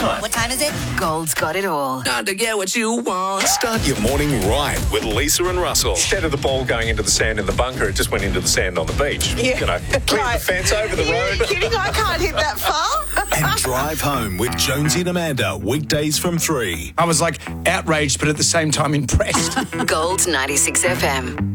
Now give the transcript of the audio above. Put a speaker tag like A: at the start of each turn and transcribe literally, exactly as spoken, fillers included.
A: time.
B: What time is it? Gold's got it all.
C: Time to get what you want.
D: Start your morning right with Lisa and Russell.
A: Instead of the ball going into the sand in the bunker, it just went into the sand on the beach.
E: Yeah.
A: You know, clear
E: Right.
A: the fence over the
E: Are
A: road.
E: you kidding? I can't hit that far.
D: And Drive Home with Jonesy and Amanda, weekdays from three.
C: I was like outraged, but at the same time impressed.
B: Gold ninety-six F M.